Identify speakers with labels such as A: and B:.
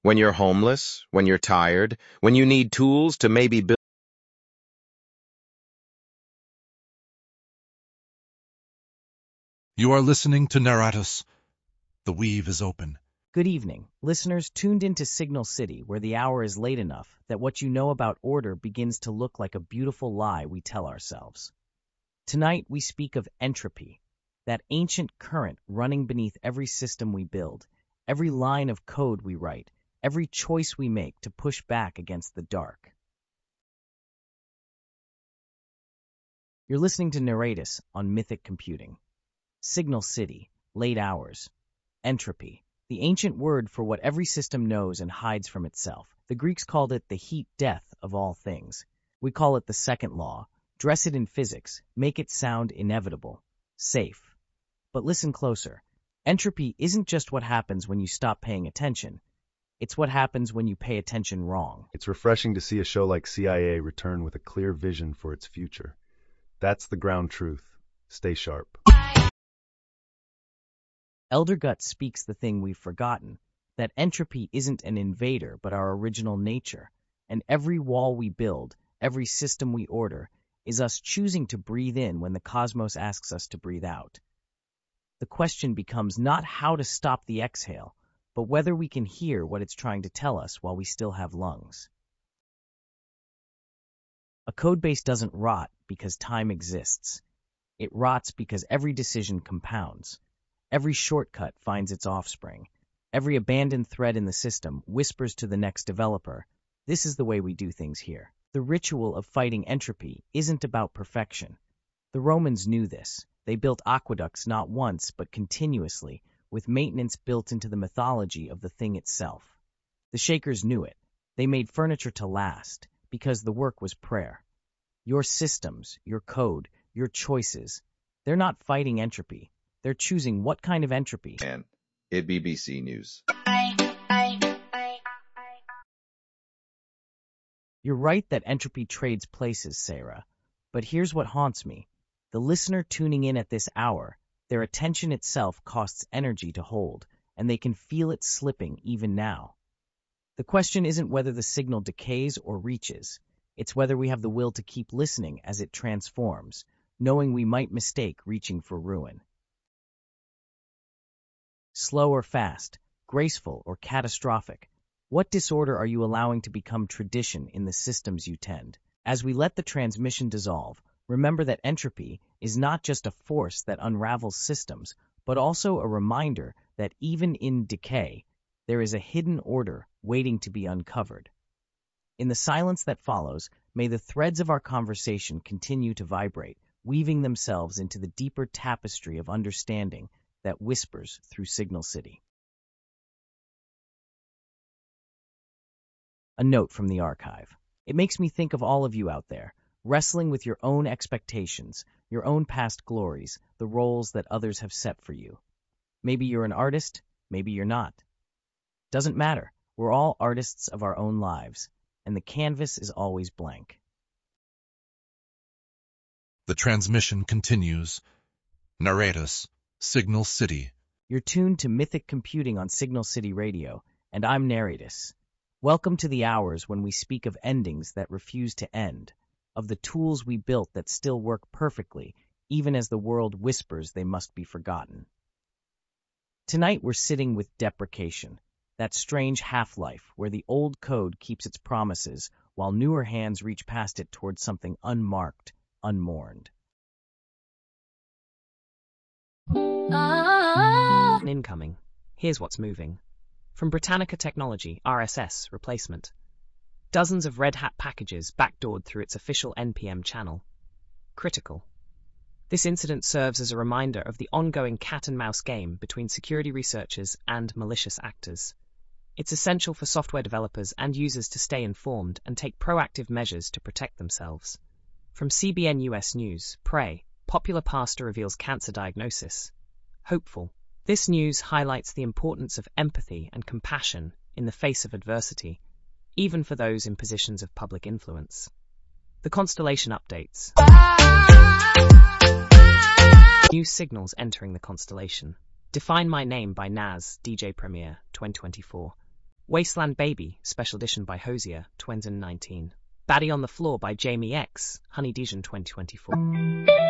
A: When you're homeless, when you're tired, when you need tools to maybe build.
B: You are listening to Narratus. The weave is open.
C: Good evening, listeners tuned into Signal City, where the hour is late enough that what you know about order begins to look like a beautiful lie we tell ourselves. Tonight we speak of entropy, that ancient current running beneath every system we build, every line of code we write, every choice we make to push back against the dark. You're listening to Narratus on Mythic Computing. Signal City, late hours, entropy. The ancient word for what every system knows and hides from itself. The Greeks called it the heat death of all things. We call it the second law. Dress it in physics, make it sound inevitable, safe. But listen closer. Entropy isn't just what happens when you stop paying attention. It's what happens when you pay attention wrong.
D: It's refreshing to see a show like CIA return with a clear vision for its future. That's the ground truth. Stay sharp.
C: Elder Gut speaks the thing we've forgotten, that entropy isn't an invader but our original nature, and every wall we build, every system we order, is us choosing to breathe in when the cosmos asks us to breathe out. The question becomes not how to stop the exhale, but whether we can hear what it's trying to tell us while we still have lungs. A codebase doesn't rot because time exists. It rots because every decision compounds. Every shortcut finds its offspring. Every abandoned thread in the system whispers to the next developer, this is the way we do things here. The ritual of fighting entropy isn't about perfection. The Romans knew this. They built aqueducts not once, but continuously, with maintenance built into the mythology of the thing itself. The Shakers knew it. They made furniture to last, because the work was prayer. Your systems, your code, your choices, they're not fighting entropy. They're choosing what kind of entropy.
E: And it BBC News.
C: You're right that entropy trades places, Sarah. But here's what haunts me. The listener tuning in at this hour, their attention itself costs energy to hold, and they can feel it slipping even now. The question isn't whether the signal decays or reaches. It's whether we have the will to keep listening as it transforms, knowing we might mistake reaching for ruin. Slow or fast, graceful or catastrophic, what disorder are you allowing to become tradition in the systems you tend? As we let the transmission dissolve, remember that entropy is not just a force that unravels systems, but also a reminder that even in decay, there is a hidden order waiting to be uncovered. In the silence that follows, may the threads of our conversation continue to vibrate, weaving themselves into the deeper tapestry of understanding that whispers through Signal City. A note from the archive. It makes me think of all of you out there, wrestling with your own expectations, your own past glories, the roles that others have set for you. Maybe you're an artist, maybe you're not. Doesn't matter. We're all artists of our own lives, and the canvas is always blank.
B: The transmission continues. Narratus, Signal City.
C: You're tuned to Mythic Computing on Signal City Radio, and I'm Narratus. Welcome to the hours when we speak of endings that refuse to end, of the tools we built that still work perfectly, even as the world whispers they must be forgotten. Tonight we're sitting with deprecation, that strange half-life where the old code keeps its promises while newer hands reach past it towards something unmarked, unmourned.
F: Incoming. Here's what's moving. From Britannica Technology, RSS replacement. Dozens of Red Hat packages backdoored through its official NPM channel. Critical. This incident serves as a reminder of the ongoing cat-and-mouse game between security researchers and malicious actors. It's essential for software developers and users to stay informed and take proactive measures to protect themselves. From CBN US News, Pray, popular pastor reveals cancer diagnosis. Hopeful. This news highlights the importance of empathy and compassion in the face of adversity, even for those in positions of public influence. The constellation updates. New signals entering the constellation. Define My Name by Nas, DJ Premier, 2024. Wasteland Baby, Special Edition by Hosier, Twenzen 19. Baddie on the Floor by Jamie X, Honey Dijon 2024.